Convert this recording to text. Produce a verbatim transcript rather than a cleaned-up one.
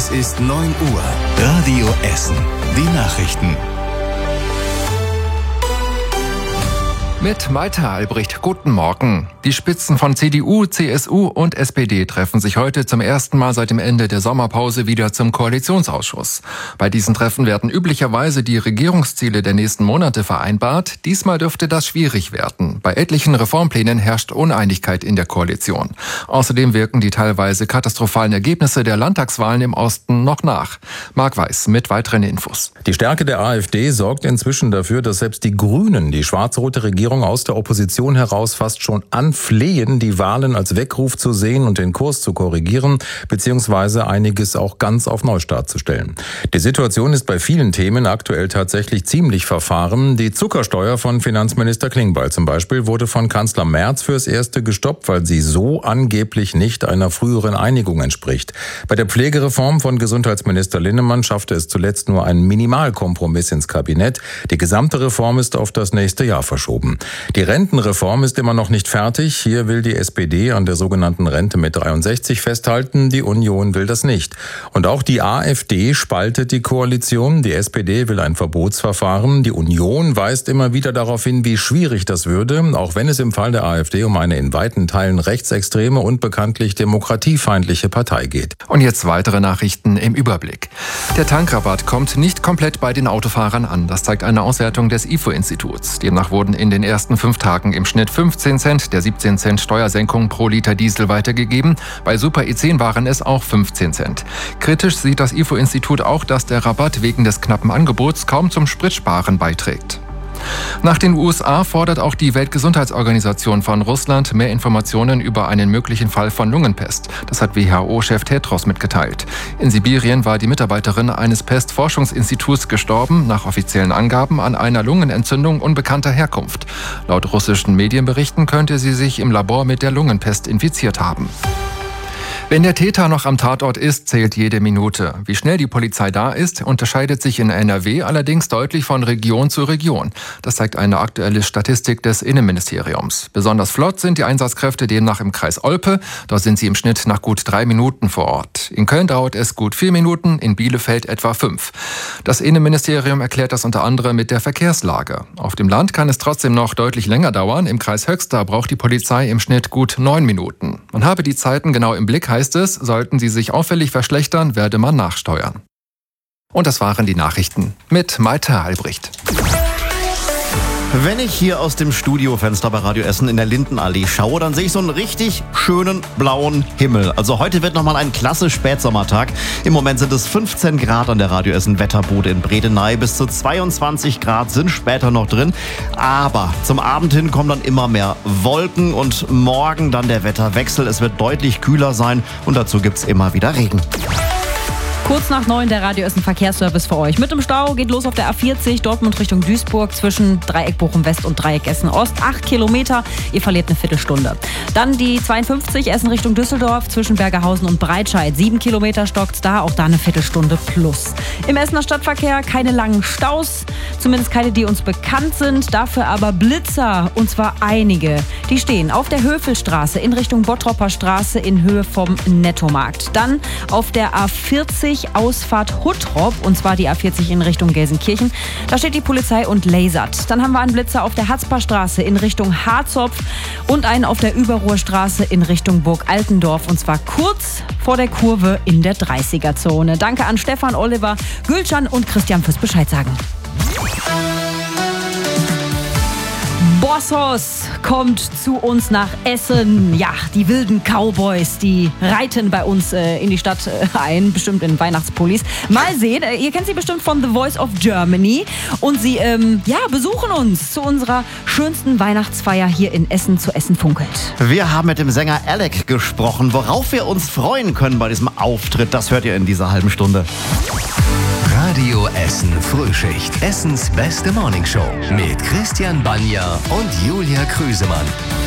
Es ist neun Uhr. Radio Essen. Die Nachrichten. Mit Malte Albrecht, guten Morgen. Die Spitzen von C D U, C S U und S P D treffen sich heute zum ersten Mal seit dem Ende der Sommerpause wieder zum Koalitionsausschuss. Bei diesen Treffen werden üblicherweise die Regierungsziele der nächsten Monate vereinbart. Diesmal dürfte das schwierig werden. Bei etlichen Reformplänen herrscht Uneinigkeit in der Koalition. Außerdem wirken die teilweise katastrophalen Ergebnisse der Landtagswahlen im Osten noch nach. Marc Weiß mit weiteren Infos. Die Stärke der AfD sorgt inzwischen dafür, dass selbst die Grünen die schwarz-rote Regierung aus der Opposition heraus fast schon anflehen, die Wahlen als Weckruf zu sehen und den Kurs zu korrigieren, beziehungsweise einiges auch ganz auf Neustart zu stellen. Die Situation ist bei vielen Themen aktuell tatsächlich ziemlich verfahren. Die Zuckersteuer von Finanzminister Klingbeil zum Beispiel wurde von Kanzler Merz fürs Erste gestoppt, weil sie so angeblich nicht einer früheren Einigung entspricht. Bei der Pflegereform von Gesundheitsminister Linnemann schaffte es zuletzt nur ein Minimalkompromiss ins Kabinett. Die gesamte Reform ist auf das nächste Jahr verschoben. Die Rentenreform ist immer noch nicht fertig. Hier will die S P D an der sogenannten Rente mit dreiundsechzig festhalten. Die Union will das nicht. Und auch die AfD spaltet die Koalition. Die S P D will ein Verbotsverfahren. Die Union weist immer wieder darauf hin, wie schwierig das würde, auch wenn es im Fall der AfD um eine in weiten Teilen rechtsextreme und bekanntlich demokratiefeindliche Partei geht. Und jetzt weitere Nachrichten im Überblick. Der Tankrabatt kommt nicht komplett bei den Autofahrern an. Das zeigt eine Auswertung des I F O-Instituts. Demnach wurden in den ersten fünf Tagen im Schnitt fünfzehn Cent der siebzehn Cent Steuersenkung pro Liter Diesel weitergegeben. Bei Super E zehn waren es auch fünfzehn Cent. Kritisch sieht das I F O-Institut auch, dass der Rabatt wegen des knappen Angebots kaum zum Spritsparen beiträgt. Nach den U S A fordert auch die Weltgesundheitsorganisation von Russland mehr Informationen über einen möglichen Fall von Lungenpest. Das hat W H O-Chef Tedros mitgeteilt. In Sibirien war die Mitarbeiterin eines Pestforschungsinstituts gestorben, nach offiziellen Angaben an einer Lungenentzündung unbekannter Herkunft. Laut russischen Medienberichten könnte sie sich im Labor mit der Lungenpest infiziert haben. Wenn der Täter noch am Tatort ist, zählt jede Minute. Wie schnell die Polizei da ist, unterscheidet sich in N R W allerdings deutlich von Region zu Region. Das zeigt eine aktuelle Statistik des Innenministeriums. Besonders flott sind die Einsatzkräfte demnach im Kreis Olpe. Dort sind sie im Schnitt nach gut drei Minuten vor Ort. In Köln dauert es gut vier Minuten, in Bielefeld etwa fünf. Das Innenministerium erklärt das unter anderem mit der Verkehrslage. Auf dem Land kann es trotzdem noch deutlich länger dauern. Im Kreis Höxter braucht die Polizei im Schnitt gut neun Minuten. Man habe die Zeiten genau im Blick, heißt es, sollten sie sich auffällig verschlechtern, werde man nachsteuern. Und das waren die Nachrichten mit Malte Albrecht. Wenn ich hier aus dem Studiofenster bei Radio Essen in der Lindenallee schaue, dann sehe ich so einen richtig schönen blauen Himmel. Also heute wird nochmal ein klasse Spätsommertag. Im Moment sind es fünfzehn Grad an der Radio Essen Wetterbude in Bredeney. Bis zu zweiundzwanzig Grad sind später noch drin. Aber zum Abend hin kommen dann immer mehr Wolken und morgen dann der Wetterwechsel. Es wird deutlich kühler sein und dazu gibt's immer wieder Regen. Kurz nach neun der Radio Essen Verkehrsservice für euch. Mit dem Stau geht los auf der A vierzig, Dortmund Richtung Duisburg zwischen Dreieck Bochum West und Dreieck Essen Ost. Acht Kilometer, ihr verliert eine Viertelstunde. Dann die zweiundfünfzig Essen Richtung Düsseldorf zwischen Bergerhausen und Breitscheid. Sieben Kilometer stockt's da, auch da eine Viertelstunde plus. Im Essener Stadtverkehr keine langen Staus, zumindest keine, die uns bekannt sind. Dafür aber Blitzer, und zwar einige. Die stehen auf der Höfelstraße in Richtung Bottropper Straße in Höhe vom Nettomarkt. Dann auf der A vierzig Ausfahrt Huttrop, und zwar die A vierzig in Richtung Gelsenkirchen. Da steht die Polizei und lasert. Dann haben wir einen Blitzer auf der Hatzparstraße in Richtung Harzopf und einen auf der Überruhr Straße in Richtung Burg Altendorf, und zwar kurz vor der Kurve in der dreißiger-Zone. Danke an Stefan, Oliver, Gülcan und Christian fürs Bescheid sagen. Bossos kommt zu uns nach Essen. Ja, die wilden Cowboys, die reiten bei uns äh, in die Stadt äh, ein, bestimmt in Weihnachtspullis. Mal sehen, äh, ihr kennt sie bestimmt von The Voice of Germany. Und sie ähm, ja, besuchen uns zu unserer schönsten Weihnachtsfeier hier in Essen, zu Essen funkelt. Wir haben mit dem Sänger Alec gesprochen, worauf wir uns freuen können bei diesem Auftritt. Das hört ihr in dieser halben Stunde. Radio Essen Frühschicht. Essens beste Morningshow mit Christian Banja und Julia Krüsemann.